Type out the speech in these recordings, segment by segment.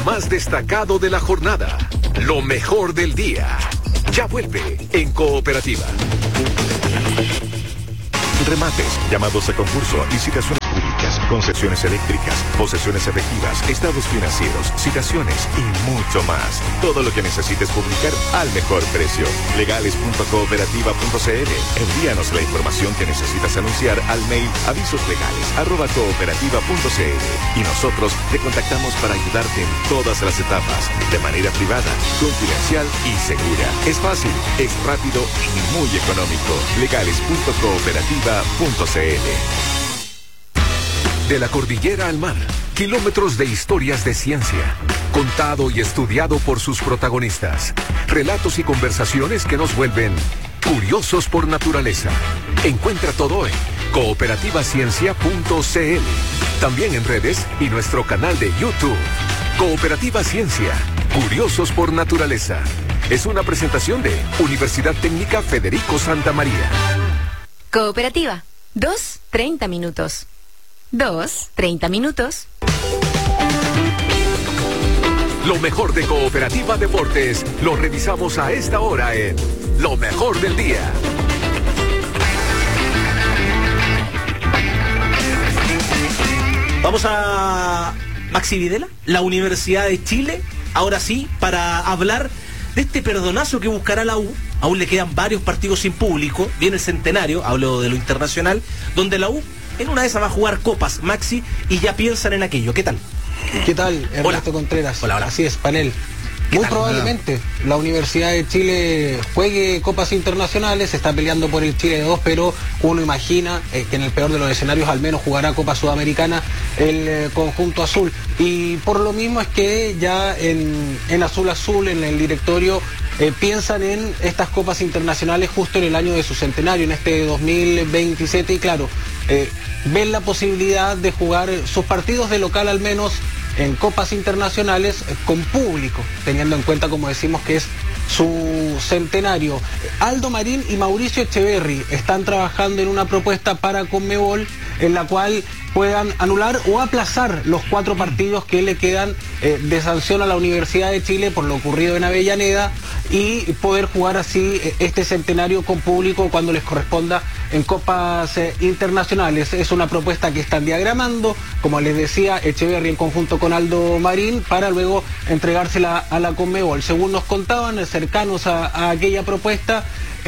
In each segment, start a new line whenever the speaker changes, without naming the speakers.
más destacado de la jornada. Lo mejor del día. Ya vuelve en Cooperativa. Remates, llamados a concurso, licitaciones públicas, concesiones eléctricas, posesiones efectivas, estados financieros, citaciones y mucho más. Todo lo que necesites publicar al mejor precio. Legales.cooperativa.cl. Envíanos la información que necesitas anunciar al mail avisoslegales@cooperativa.cl y nosotros te contactamos para ayudarte en todas las etapas, de manera privada, confidencial y segura. Es fácil, es rápido y muy económico. Legales.cooperativa.cl. De la cordillera al mar, kilómetros de historias de ciencia, contado y estudiado por sus protagonistas, relatos y conversaciones que nos vuelven curiosos por naturaleza. Encuentra todo en cooperativaciencia.cl, también en redes y nuestro canal de YouTube. Cooperativa Ciencia, curiosos por naturaleza. Es una presentación de Universidad Técnica Federico Santa María.
Cooperativa, 2:30 minutos. 2:30 minutos.
Lo mejor de Cooperativa Deportes lo revisamos a esta hora en Lo Mejor del Día.
Vamos a Maxi Videla, la Universidad de Chile, ahora sí, para hablar de este perdonazo que buscará la U. Aún le quedan varios partidos sin público, viene el centenario, hablo de lo internacional, donde la U en una de esas va a jugar copas, Maxi, y ya piensan en aquello. ¿Qué tal?
¿Qué tal, Ernesto
Hola.
Contreras?
Hola, hola.
Así es, panel. Muy probablemente la Universidad de Chile juegue copas internacionales, se está peleando por el Chile 2, pero uno imagina que en el peor de los escenarios al menos jugará Copa Sudamericana el conjunto azul. Y por lo mismo es que ya en Azul Azul, en el directorio, piensan en estas copas internacionales justo en el año de su centenario, en este 2027, y claro, ven la posibilidad de jugar sus partidos de local al menos en copas internacionales con público, teniendo en cuenta, como decimos, que es su centenario. Aldo Marín y Mauricio Echeverri están trabajando en una propuesta para Conmebol en la cual puedan anular o aplazar los 4 partidos que le quedan de sanción a la Universidad de Chile por lo ocurrido en Avellaneda y poder jugar así este centenario con público cuando les corresponda en copas internacionales. Es una propuesta que están diagramando, como les decía, Echeverri en conjunto con Aldo Marín, para luego entregársela a la Conmebol. Según nos contaban, cercanos a aquella propuesta,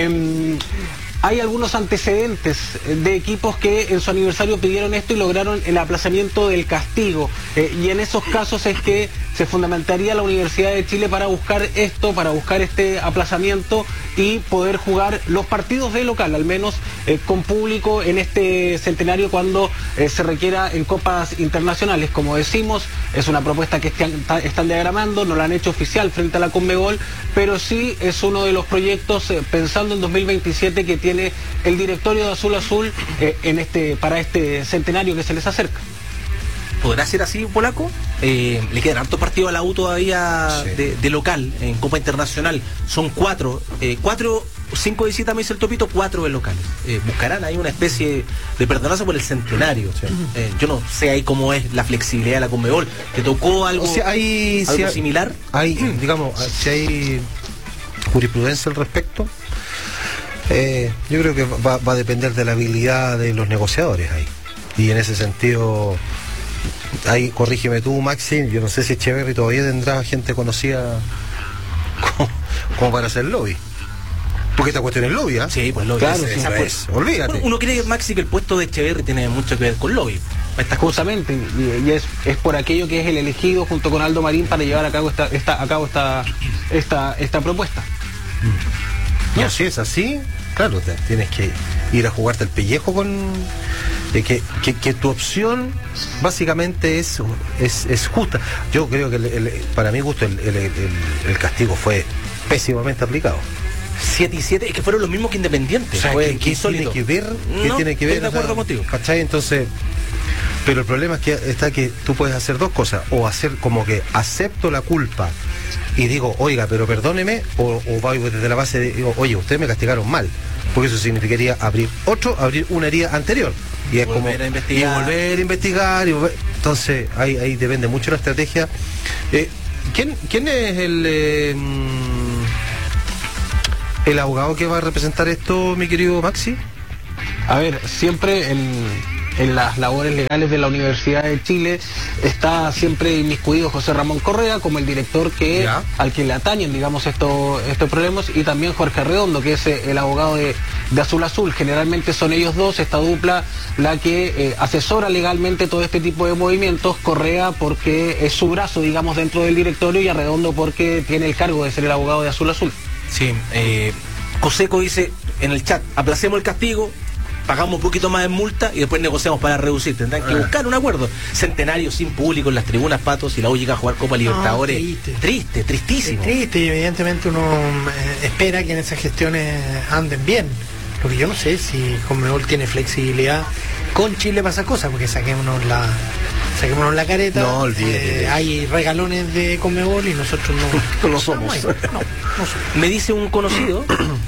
hay algunos antecedentes de equipos que en su aniversario pidieron esto y lograron el aplazamiento del castigo. Y en esos casos es que se fundamentaría la Universidad de Chile para buscar esto, para buscar este aplazamiento y poder jugar los partidos de local, al menos con público en este centenario cuando se requiera en copas internacionales. Como decimos, es una propuesta que están diagramando, no la han hecho oficial frente a la Conmebol, pero sí es uno de los proyectos pensando en 2027 que tiene el directorio de Azul Azul para este centenario que se les acerca.
¿Podrá ser así, Polaco? Le quedan hartos partidos a la U todavía, sí, de local, en Copa Internacional. Son 4, 5 visitas, me dice el Topito, 4 de local. Buscarán ahí una especie de perdonazo por el centenario. Sí. Yo no sé ahí cómo es la flexibilidad de la Conmebol. ¿Te tocó algo, algo similar?
Digamos, si hay jurisprudencia al respecto, yo creo que va a depender de la habilidad de los negociadores ahí. Y en ese sentido, ahí corrígeme tú, Maxi, yo no sé si Echeverri todavía tendrá gente conocida como para hacer lobby. Porque esta cuestión es lobby, ¿eh?
Sí, pues lobby.
Claro,
olvídate.
Bueno, uno cree, Maxi, que el puesto de Echeverri tiene mucho que ver con lobby.
Justamente, y es por aquello que es el elegido junto con Aldo Marín para llevar a cabo esta propuesta.
No, si es así, claro, tienes que ir a jugarte el pellejo con que tu opción básicamente es justa. Yo creo que para mi gusto el castigo fue pésimamente aplicado.
7 y 7, es que fueron los mismos que Independiente.
O sea, ¿qué tiene que ver?
Estoy de acuerdo contigo.
¿Cachai? Entonces, pero el problema es que está que tú puedes hacer dos cosas, o hacer como que acepto la culpa y digo, oiga, pero perdóneme, o voy desde la base de, digo, oye, ustedes me castigaron mal, porque eso significaría abrir una herida anterior. Y es volver a investigar. Entonces, ahí depende mucho la estrategia. ¿Quién es el abogado que va a representar esto, mi querido Maxi?
A ver, siempre en las labores legales de la Universidad de Chile está siempre inmiscuido José Ramón Correa como el director al que le atañen, digamos, estos problemas, y también Jorge Redondo, que es el abogado de Azul Azul. Generalmente son ellos dos, esta dupla, la que asesora legalmente todo este tipo de movimientos. Correa porque es su brazo, digamos, dentro del directorio, y a Redondo porque tiene el cargo de ser el abogado de Azul Azul.
Sí, Coseco dice en el chat, aplacemos el castigo, pagamos un poquito más de multa y después negociamos para reducir. Tendrán que buscar un acuerdo. Centenario sin público en las tribunas, Patos, y la U llega a jugar Copa Libertadores. Tristísimo.
Es triste, y evidentemente uno espera que en esas gestiones anden bien. Lo que yo no sé si Conmebol tiene flexibilidad con Chile para esas cosas, porque saquémonos la careta.
No olvides.
Hay regalones de Conmebol y nosotros no
lo somos.
No somos.
Me dice un conocido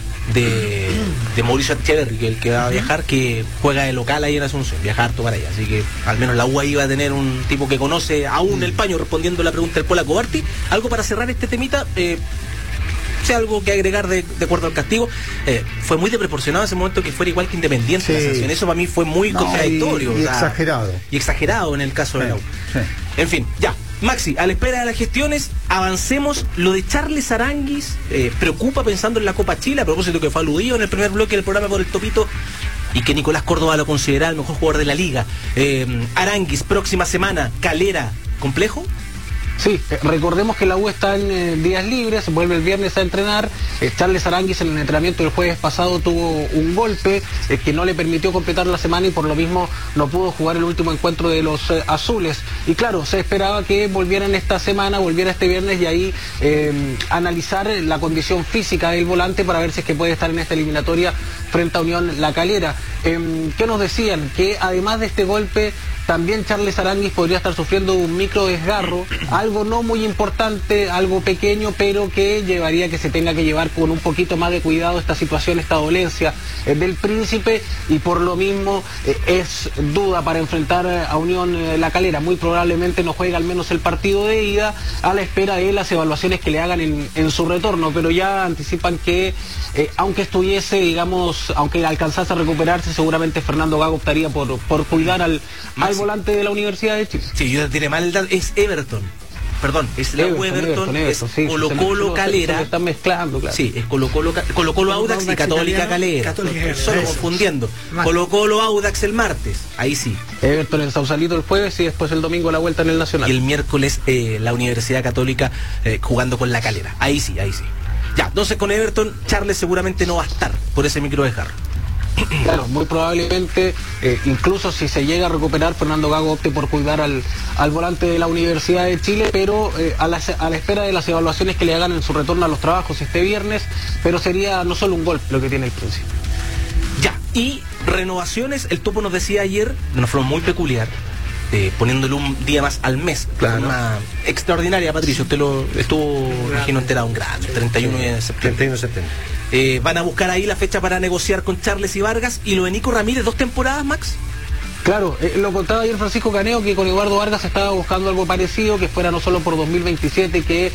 de Mauricio Echeverri, que el que va a viajar, que juega de local ahí en Asunción, viaja harto para allá, así que al menos la U ahí va a tener un tipo que conoce aún el paño, respondiendo la pregunta del Polaco Barti. Algo para cerrar este temita, sea algo que agregar de acuerdo al castigo. Fue muy desproporcionado ese momento que fuera igual que Independiente la sanción. Eso para mí fue muy contradictorio.
Y exagerado.
Y exagerado en el caso de la U. Sí. En fin, ya. Maxi, a la espera de las gestiones, avancemos. Lo de Charles Aranguis preocupa pensando en la Copa Chile, a propósito que fue aludido en el primer bloque del programa por el Topito, y que Nicolás Córdoba lo considera el mejor jugador de la liga. Aranguis, próxima semana, Calera, ¿complejo?
Sí, recordemos que la U está en días libres, vuelve el viernes a entrenar. Charles Aranguis en el entrenamiento del jueves pasado tuvo un golpe que no le permitió completar la semana, y por lo mismo no pudo jugar el último encuentro de los azules. Y claro, se esperaba que volvieran esta semana, volviera este viernes, y ahí analizar la condición física del volante para ver si es que puede estar en esta eliminatoria frente a Unión La Calera. ¿Qué nos decían? Que además de este golpe, también Charles Aranguis podría estar sufriendo un micro desgarro, algo no muy importante, algo pequeño, pero que llevaría a que se tenga que llevar con un poquito más de cuidado esta situación, esta dolencia del Príncipe, y por lo mismo es duda para enfrentar a Unión La Calera. Muy probablemente no juegue al menos el partido de ida, a la espera de las evaluaciones que le hagan en su retorno, pero ya anticipan que aunque estuviese, digamos, aunque alcanzase a recuperarse, seguramente Fernando Gago optaría por cuidar al volante de la Universidad de Chile.
Sí, yo tiré mal el dato, es Everton. Perdón, es la Everton, es Colo-Colo Calera.
Se están mezclando, claro.
Sí, es Colo-Colo Audax y Católica Calera. Solo confundiendo. Colo-Colo Audax el martes, ahí sí.
Everton en Sausalito el jueves, y después el domingo la vuelta en el Nacional.
Y el miércoles la Universidad Católica jugando con la Calera. Ahí sí. Ya, entonces con Everton, Charles seguramente no va a estar por ese micro desgarro.
Claro, muy probablemente, incluso si se llega a recuperar, Fernando Gago opte por cuidar al volante de la Universidad de Chile, pero a la espera de las evaluaciones que le hagan en su retorno a los trabajos este viernes, pero sería no solo un golpe lo que tiene el Príncipe.
Ya, y renovaciones, el Topo nos decía ayer, de una forma muy peculiar, poniéndole un día más al mes, claro. Una extraordinaria, Patricio, usted lo estuvo, imagino, enterado, un gran 31 de septiembre. Van a buscar ahí la fecha para negociar con Charles y Vargas, y lo de Nico Ramírez, 2 temporadas, Max.
Claro, lo contaba ayer Francisco Caneo, que con Eduardo Vargas estaba buscando algo parecido, que fuera no solo por 2027, que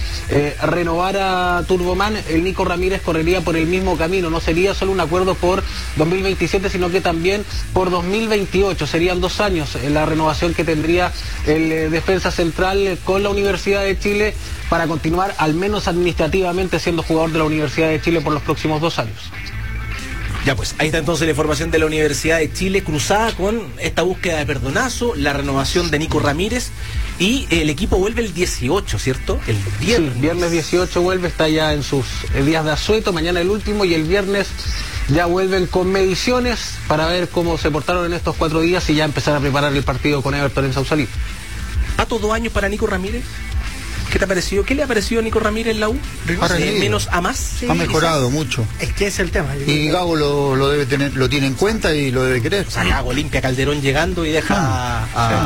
renovara Turboman. El Nico Ramírez correría por el mismo camino, no sería solo un acuerdo por 2027, sino que también por 2028, serían 2 años la renovación que tendría el defensa central con la Universidad de Chile, para continuar al menos administrativamente siendo jugador de la Universidad de Chile por los próximos 2 años.
Ya pues, ahí está entonces la información de la Universidad de Chile, cruzada con esta búsqueda de Perdonazo, la renovación de Nico Ramírez, y el equipo vuelve el 18, ¿cierto? El viernes.
Sí, viernes 18 vuelve, está ya en sus días de asueto, mañana el último, y el viernes ya vuelven con mediciones para ver cómo se portaron en estos 4 días y ya empezar a preparar el partido con Everton en Sausalito.
¿Pato 2 años para Nico Ramírez? ¿Qué te ha parecido? ¿Qué le ha parecido a Nico Ramírez en la U? ¿Menos a más?
Sí, ha mejorado mucho.
Es que es el tema.
Y Gago lo debe tener, lo tiene en cuenta y lo debe querer.
O sea, Gago limpia Calderón llegando y deja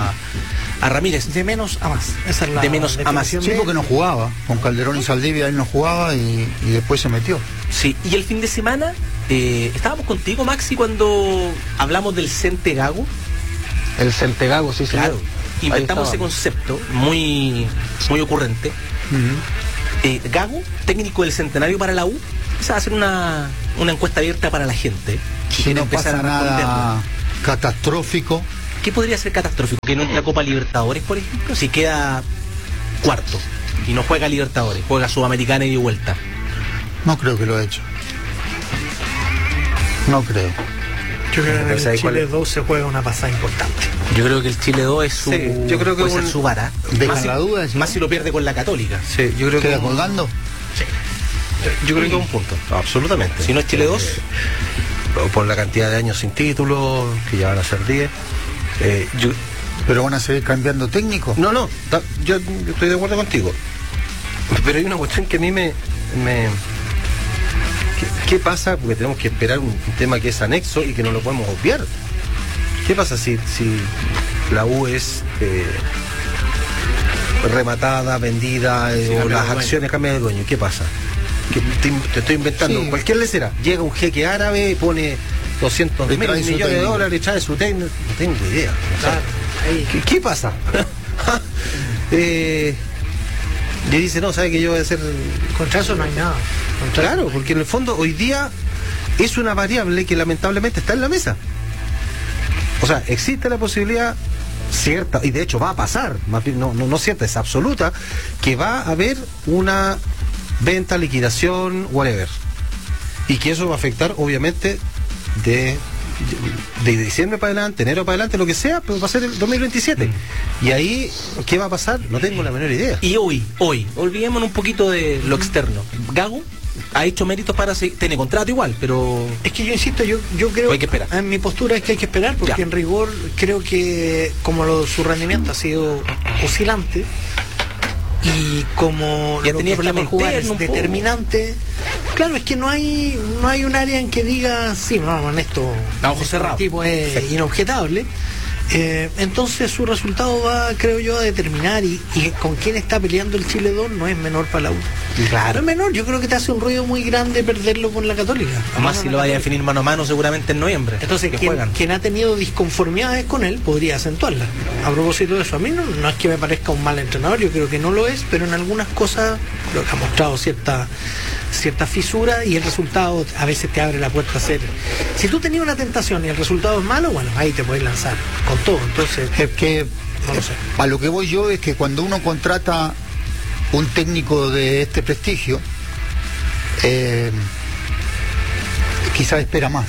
a Ramírez.
De menos a más. Esa es la
de menos a más.
Sí, porque no jugaba. Con Calderón y Saldivia él no jugaba y después se metió.
Sí, y el fin de semana estábamos contigo, Maxi, cuando hablamos del Cente Gago.
El Cente Gago, sí, señor.
Claro. inventamos ese concepto muy, muy ocurrente. Gago, técnico del Centenario para la U, se va a hacer una encuesta abierta para la gente.
Si no pasa nada catastrófico.
¿Qué podría ser catastrófico? Que no entre a Copa Libertadores, por ejemplo, si queda cuarto y no juega Libertadores, juega Sudamericana y de vuelta.
No creo que lo haya hecho. No creo.
Yo creo que en el Chile 2 se juega una pasada importante.
Yo creo que el Chile 2 es su,
yo creo que
puede ser su vara.
Deja la duda.
Más si lo pierde con la Católica.
Sí, yo creo
¿Queda
que
colgando?
Sí.
Yo creo que es un punto. Absolutamente.
Si no es Chile 2,
por la cantidad de años sin título, que ya van a ser 10.
¿Pero van a seguir cambiando técnico?
No, yo estoy de acuerdo contigo. Pero hay una cuestión que a mí ¿Qué pasa? Porque tenemos que esperar un tema que es anexo y que no lo podemos obviar. ¿Qué pasa si la U es rematada, vendida, o las acciones cambian de dueño? ¿Qué pasa? Te estoy inventando.
Sí.
Cualquier lecera. Llega un jeque árabe y pone 200
Le
mil
trae su
millones de
técnico.
dólares, trae su técnico. No tengo idea.
Claro, ahí.
¿Qué pasa? Le dice, no, ¿sabe que yo voy a hacer...?
Contra eso no hay nada.
Claro, porque en el fondo hoy día es una variable que lamentablemente está en la mesa. O sea, existe la posibilidad cierta, y de hecho va a pasar, más bien, no cierta, es absoluta, que va a haber una venta, liquidación, whatever. Y que eso va a afectar, obviamente, de diciembre para adelante, enero para adelante, lo que sea, pero va a ser el 2027. Y ahí, ¿qué va a pasar? No tengo la menor idea.
y hoy, olvidémonos un poquito de lo externo. Gago ha hecho méritos para seguir, tiene contrato igual, pero
Es que yo insisto, yo creo,
Hay que esperar.
en mi postura es que hay que esperar, porque
Ya.
en rigor creo que como su rendimiento ha sido oscilante y como
Ya
lo
tenía
que está por
problemas
jugar es
internos, po.
determinante, claro, es que no hay un área en que diga, sí, no, en esto
A ojos cerrados.
el tipo es inobjetable. Entonces su resultado va, creo yo, a determinar y con quién está peleando el Chile 2 no es menor para la U.
Claro.
No es menor, yo creo que te hace un ruido muy grande perderlo con la Católica.
más si lo vaya a definir mano a mano seguramente en noviembre.
Entonces,
que juegan.
quien ha tenido disconformidades con él podría acentuarlas. A propósito de eso, a mí no es que me parezca un mal entrenador, yo creo que no lo es, pero en algunas cosas creo que ha mostrado cierta fisura y el resultado a veces te abre la puerta a hacer. Si tú tenías una tentación y el resultado es malo, bueno, ahí te puedes lanzar con todo. Entonces,
Es que
no lo sé.
a lo que voy yo es que cuando uno contrata un técnico de este prestigio, quizás espera más.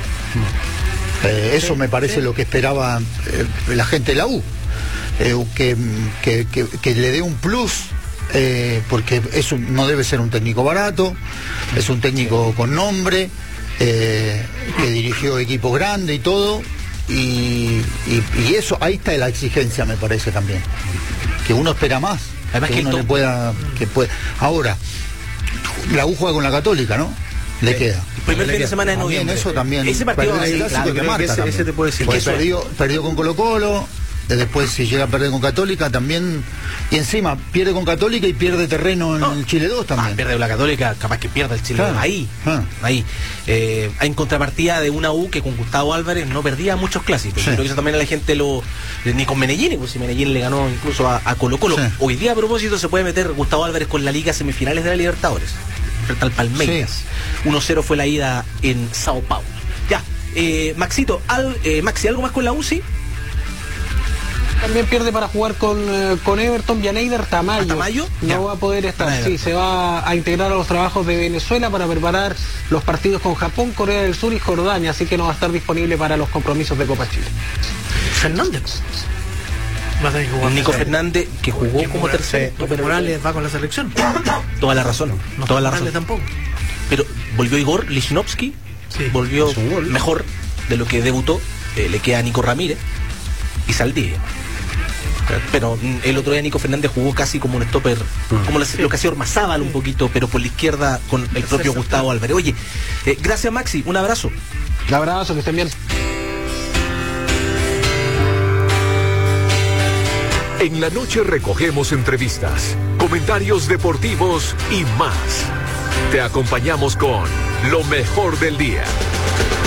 Eso me parece lo que esperaba la gente de la U, que le dé un plus, porque no debe ser un técnico barato, es un técnico con nombre, que dirigió equipos grandes y todo, y eso, ahí está la exigencia, me parece también, que uno espera más.
Además que
uno
el
le pueda, ahora la U juega con la Católica, ¿no? Le queda.
El primer fin de semana de
También,
noviembre.
eso también.
Ese partido
Perdió
ahí,
el clásico
claro,
que
creo
marca
que ese
también.
te puede decir
Porque
que eso
perdió con Colo-Colo, después si llega a perder con Católica también, y encima pierde con Católica y pierde terreno en el Chile 2 también.
Pierde la Católica, capaz que pierda el Chile.
Claro.
Ahí. En contrapartida de una U que con Gustavo Álvarez no perdía muchos clásicos.
Sí.
Creo que eso también a la gente ni con Medellín, pues si Medellín le ganó incluso a Colo-Colo.
Sí.
Hoy día a propósito se puede meter Gustavo Álvarez con la Liga semifinales de la Libertadores frente al Palmeiras. 1-0 fue la ida en Sao Paulo. Ya, Maxito, Maxi, ¿algo más con la UCI?
También pierde para jugar con Everton. Yaneider Tamayo.
¿Tamayo?
No
Ya.
va a poder estar.
Tamayo.
Sí, se va a integrar a los trabajos de Venezuela para preparar los partidos con Japón, Corea del Sur y Jordania, así que no va a estar disponible para los compromisos de Copa Chile.
Fernández va a tener que jugar.
Nico Fernández, que jugó como tercero.
Pero Morales va con la selección.
Toda la razón.
No
Toda la
Morales
razón.
tampoco.
Pero volvió Igor Lichnowsky,
Sí.
volvió
Hizo un gol.
mejor de lo que debutó. Le queda Nico Ramírez y Saldivia. Pero el otro día Nico Fernández jugó casi como un stopper, como lo que hacía Ormazábal un poquito, pero por la izquierda con el propio Gustavo Álvarez. Oye, gracias Maxi, un abrazo.
Un abrazo, que estén bien.
En la noche recogemos entrevistas, comentarios deportivos y más. Te acompañamos con lo mejor del día.